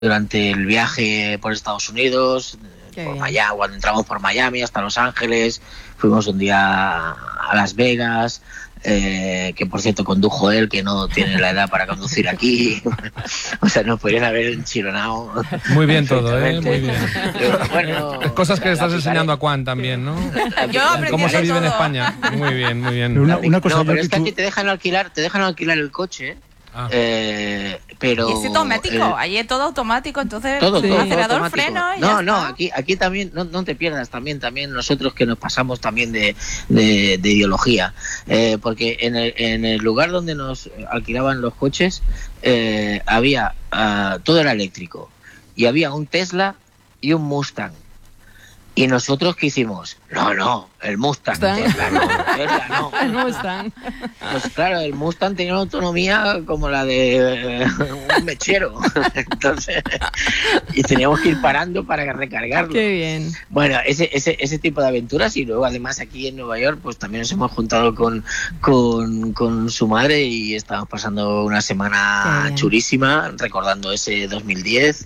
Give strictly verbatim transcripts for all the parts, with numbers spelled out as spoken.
durante el viaje por Estados Unidos, Qué por bien. Miami, cuando entramos por Miami hasta Los Ángeles, fuimos un día a Las Vegas, eh, que por cierto condujo él, que no tiene la edad para conducir aquí. O sea, nos podrían haber enchironado. Muy bien todo, ¿eh? Muy bien. Pero, bueno, Cosas que le estás la enseñando a Juan también, ¿no? Yo aprendí ¿Cómo se vive en todo. España? Muy bien, muy bien. Pero una, una cosa, no, pero Jordi, es que tú- aquí te dejan alquilar, te dejan alquilar el coche, Ah. eh, pero Y es automático, eh, allí es todo automático, entonces todo, sí. todo, todo acelerador, automático. freno y no, ya no, está. aquí, aquí también, no, no te pierdas, también, también nosotros que nos pasamos también de, de, de ideología, eh, porque en el, en el lugar donde nos alquilaban los coches eh, había, uh, todo era eléctrico, y había un Tesla y un Mustang. Y nosotros, ¿qué hicimos? No, no, el Mustang, Mustang. Tesla no, Tesla no. El Mustang. Pues claro, el Mustang tenía una autonomía como la de eh, un mechero. Entonces, y teníamos que ir parando para recargarlo. Qué bien. Bueno, ese, ese, ese tipo de aventuras, y luego además aquí en Nueva York, pues también nos hemos juntado con, con, con su madre y estamos pasando una Qué semana bien. chulísima, recordando ese dos mil diez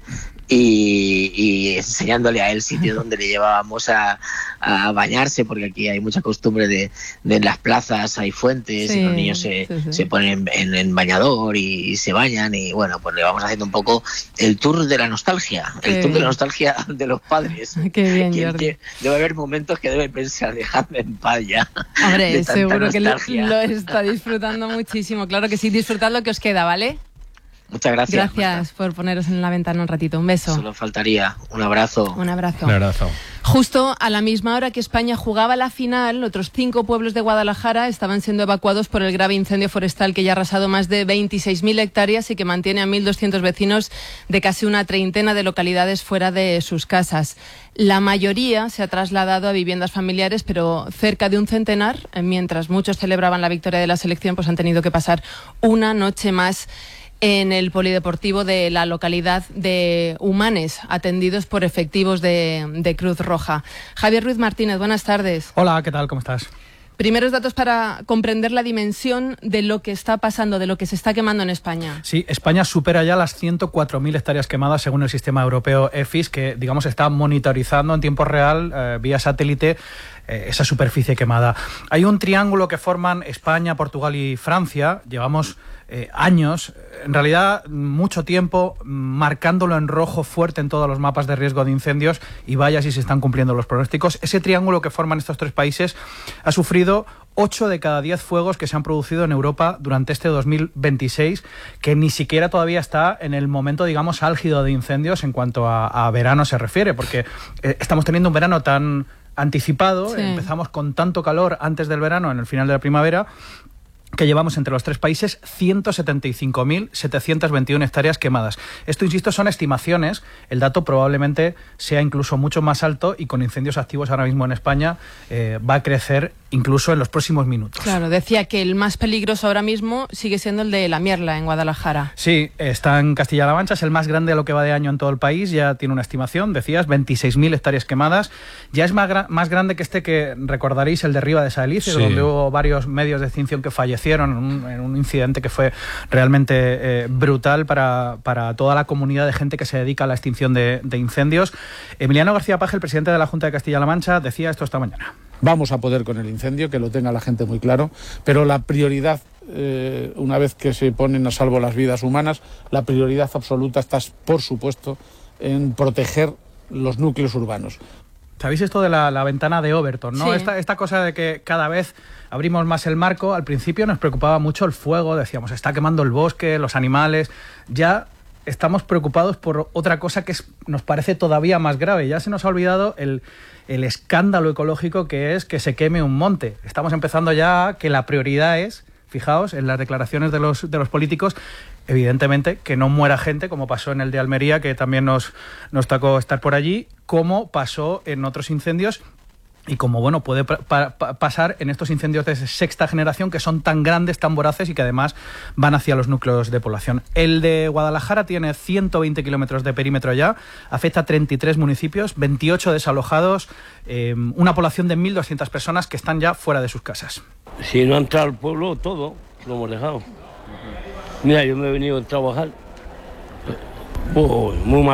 y, y enseñándole a él sitio donde le llevábamos a, a bañarse, porque aquí hay mucha costumbre de, de en las plazas hay fuentes Sí, y los niños se, sí, sí. se ponen en, en bañador y, y se bañan, y bueno, pues le vamos haciendo un poco el tour de la nostalgia, Qué el tour de bien. la nostalgia de los padres. Qué bien, Que- Jordi. que debe haber momentos que debe pensar, dejadme en paz ya. de Hombre, tanta seguro que lo, nostalgia. lo está disfrutando muchísimo. Claro que sí, disfrutad lo que os queda, ¿vale? Muchas gracias. Gracias por poneros en la ventana un ratito. Un beso. Solo faltaría. Un abrazo. Un abrazo. Un abrazo. Justo a la misma hora que España jugaba la final, otros cinco pueblos de Guadalajara estaban siendo evacuados por el grave incendio forestal que ya ha arrasado más de veintiséis mil hectáreas y que mantiene a mil doscientos vecinos de casi una treintena de localidades fuera de sus casas. La mayoría se ha trasladado a viviendas familiares, pero cerca de un centenar, eh, mientras muchos celebraban la victoria de la selección, pues han tenido que pasar una noche más en el polideportivo de la localidad de Humanes, atendidos por efectivos de, de Cruz Roja. Javier Ruiz Martínez, buenas tardes. Hola, ¿qué tal? ¿Cómo estás? Primeros datos para comprender la dimensión de lo que está pasando, de lo que se está quemando en España. Sí, España supera ya las ciento cuatro mil hectáreas quemadas según el sistema europeo E F I S, que digamos está monitorizando en tiempo real, eh, vía satélite, eh, esa superficie quemada. Hay un triángulo que forman España, Portugal y Francia. Llevamos eh, años, en realidad mucho tiempo, marcándolo en rojo fuerte en todos los mapas de riesgo de incendios, y vaya si se están cumpliendo los pronósticos. Ese triángulo que forman estos tres países ha sufrido ocho de cada diez fuegos que se han producido en Europa durante este dos mil veintiséis, que ni siquiera todavía está en el momento, digamos, álgido de incendios en cuanto a, a verano se refiere, porque eh, estamos teniendo un verano tan anticipado, Sí. empezamos con tanto calor antes del verano, en el final de la primavera, que llevamos entre los tres países ciento setenta y cinco mil setecientas veintiuna hectáreas quemadas. Esto, insisto, son estimaciones. El dato probablemente sea incluso mucho más alto, y con incendios activos ahora mismo en España eh, va a crecer incluso en los próximos minutos. Claro, decía que el más peligroso ahora mismo sigue siendo el de La Mierla, en Guadalajara. Sí, está en Castilla-La Mancha, es el más grande de lo que va de año en todo el país, ya tiene una estimación, decías, veintiséis mil hectáreas quemadas. Ya es más, gra- más grande que este que recordaréis, el de Riva de Saelices, Sí. donde hubo varios medios de extinción que fallecieron en un, en un incidente que fue realmente eh, brutal para, para toda la comunidad de gente que se dedica a la extinción de, de incendios. Emiliano García Paje, el presidente de la Junta de Castilla-La Mancha, decía esto esta mañana. Vamos a poder con el incendio, que lo tenga la gente muy claro, pero la prioridad, eh, una vez que se ponen a salvo las vidas humanas, la prioridad absoluta está, por supuesto, en proteger los núcleos urbanos. ¿Sabéis esto de la, la ventana de Overton, no? Sí. Esta, esta cosa de que cada vez abrimos más el marco. Al principio nos preocupaba mucho el fuego, decíamos, está quemando el bosque, los animales. Ya estamos preocupados por otra cosa que es, nos parece todavía más grave. Ya se nos ha olvidado el, el escándalo ecológico que es que se queme un monte. Estamos empezando ya a que la prioridad es, fijaos, en las declaraciones de los, de los políticos, evidentemente, que no muera gente, como pasó en el de Almería, que también nos, nos tocó estar por allí, como pasó en otros incendios, y como bueno puede pa pa pasar en estos incendios de sexta generación, que son tan grandes, tan voraces, y que además van hacia los núcleos de población. El de Guadalajara tiene ciento veinte kilómetros de perímetro ya, afecta a treinta y tres municipios, veintiocho desalojados, eh, una población de mil doscientas personas que están ya fuera de sus casas. Si no ha entrado al pueblo, todo lo hemos dejado. Mira, yo me he venido a trabajar Uy, muy mal.